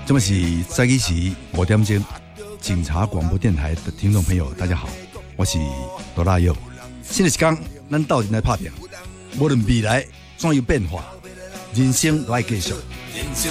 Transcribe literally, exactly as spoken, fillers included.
这么是早起时五点钟，警察广播电台的听众朋友，大家好，我是罗大佑。新的一天，咱斗阵来拍拼，无论未来怎样变化，人生来继续。